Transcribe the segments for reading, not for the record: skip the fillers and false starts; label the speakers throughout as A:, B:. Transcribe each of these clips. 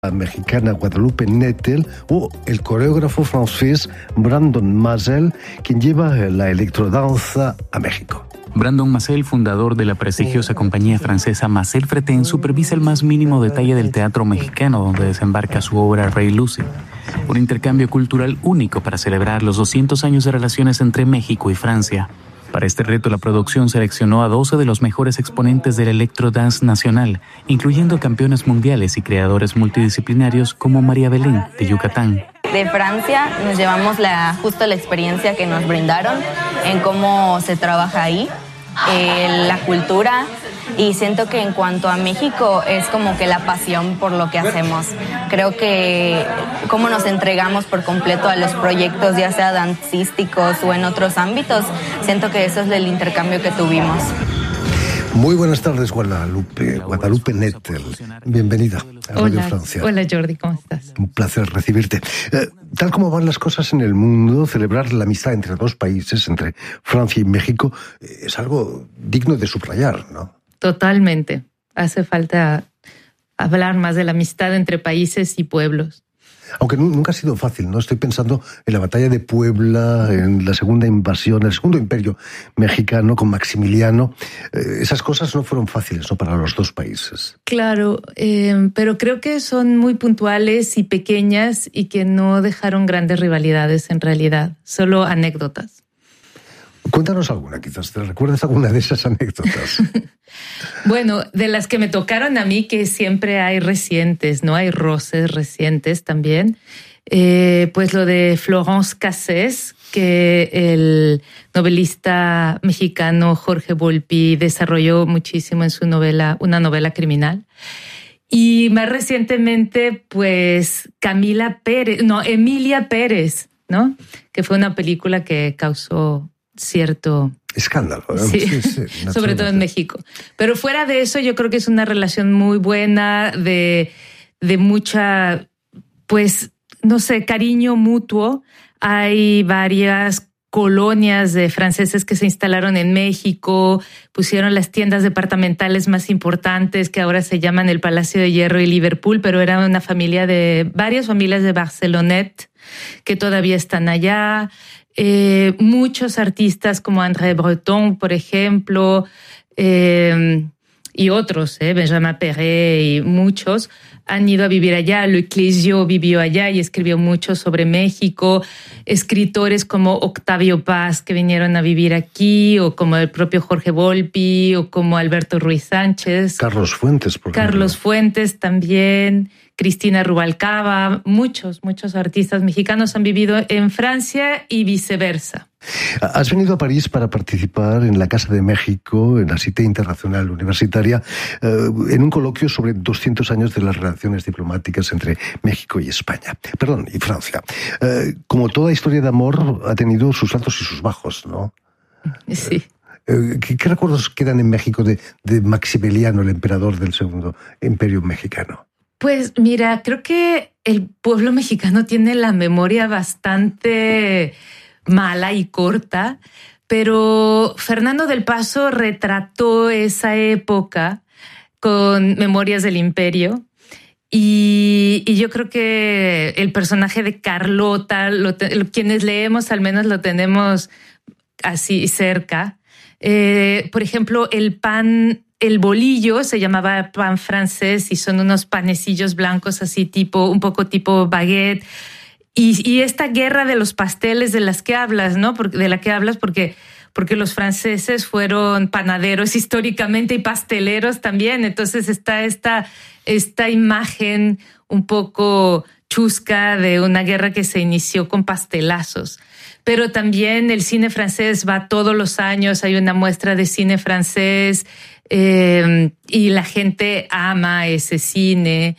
A: mexicana Guadalupe Nettel o el coreógrafo francés Brandon Mazel, quien lleva la electrodanza a México.
B: Brandon Mazel, fundador de la prestigiosa compañía francesa Mazel Fretin, supervisa el más mínimo detalle del teatro mexicano, donde desembarca su obra Rey Lucy. Un intercambio cultural único para celebrar los 200 años de relaciones entre México y Francia. Para este reto, la producción seleccionó a 12 de los mejores exponentes del electrodance nacional, incluyendo campeones mundiales y creadores multidisciplinarios como María Belén, de Yucatán.
C: De Francia nos llevamos justo la experiencia que nos brindaron en cómo se trabaja ahí, la cultura, y siento que en cuanto a México es como que la pasión por lo que hacemos. Creo que cómo nos entregamos por completo a los proyectos, ya sea dancísticos o en otros ámbitos, siento que eso es el intercambio que tuvimos.
A: Muy buenas tardes, Guadalupe Nettel. Bienvenida a Radio Francia.
D: Hola Jordi, ¿cómo estás?
A: Un placer recibirte. Tal como van las cosas en el mundo, celebrar la amistad entre dos países, entre Francia y México, es algo digno de subrayar, ¿no?
D: Totalmente. Hace falta hablar más de la amistad entre países y pueblos.
A: Aunque nunca ha sido fácil, ¿no? Estoy pensando en la batalla de Puebla, en la segunda invasión, el segundo imperio mexicano con Maximiliano. Esas cosas no fueron fáciles, ¿no?, para los dos países.
D: Claro, pero creo que son muy puntuales y pequeñas y que no dejaron grandes rivalidades en realidad, solo anécdotas.
A: Cuéntanos alguna, quizás te recuerdas alguna de esas anécdotas.
D: Bueno, de las que me tocaron a mí, que siempre hay recientes, ¿no? Hay roces recientes también. Pues lo de Florence Cassés, que el novelista mexicano Jorge Volpi desarrolló muchísimo en su novela, una novela criminal. Y más recientemente, pues Emilia Pérez, ¿no? Que fue una película que causó cierto
A: escándalo, ¿no?
D: Sí, sobre todo en México. Pero fuera de eso, yo creo que es una relación muy buena, de mucha, pues, no sé, cariño mutuo. Hay varias colonias de franceses que se instalaron en México, pusieron las tiendas departamentales más importantes, que ahora se llaman el Palacio de Hierro y Liverpool, pero era una familia varias familias de Barcelonet que todavía están allá. Muchos artistas como André Breton, por ejemplo, y otros, Benjamin Perret y muchos, han ido a vivir allá. Louis Clisio vivió allá y escribió mucho sobre México. Escritores como Octavio Paz, que vinieron a vivir aquí, o como el propio Jorge Volpi, o como Alberto Ruiz Sánchez.
A: Carlos Fuentes, por ejemplo.
D: Carlos Fuentes también. Cristina Rubalcaba, muchos artistas mexicanos han vivido en Francia y viceversa.
A: Has venido a París para participar en la Casa de México, en la Cité Internacional Universitaria, en un coloquio sobre 200 años de las relaciones diplomáticas entre México y Francia. Como toda historia de amor, ha tenido sus altos y sus bajos, ¿no?
D: Sí.
A: ¿Qué recuerdos quedan en México de Maximiliano, el emperador del Segundo Imperio Mexicano?
D: Pues mira, creo que el pueblo mexicano tiene la memoria bastante mala y corta, pero Fernando del Paso retrató esa época con Memorias del Imperio, y yo creo que el personaje de Carlota, quienes leemos al menos lo tenemos así cerca. Por ejemplo, el bolillo se llamaba pan francés y son unos panecillos blancos así un poco tipo baguette. Y esta guerra de los pasteles de las que hablas, ¿no? De la que hablas porque los franceses fueron panaderos históricamente y pasteleros también. Entonces está esta imagen un poco chusca de una guerra que se inició con pastelazos. Pero también el cine francés va todos los años, hay una muestra de cine francés, y la gente ama ese cine.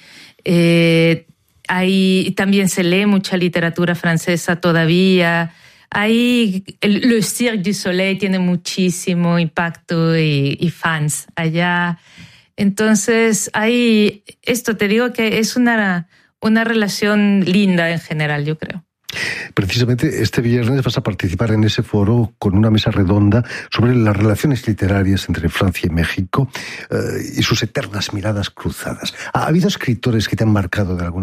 D: También se lee mucha literatura francesa todavía. Le Cirque du Soleil tiene muchísimo impacto y fans allá. Entonces, te digo que es una relación linda en general, yo creo.
A: Precisamente este viernes vas a participar en ese foro con una mesa redonda sobre las relaciones literarias entre Francia y México y sus eternas miradas cruzadas. ¿Ha habido escritores que te han marcado de alguna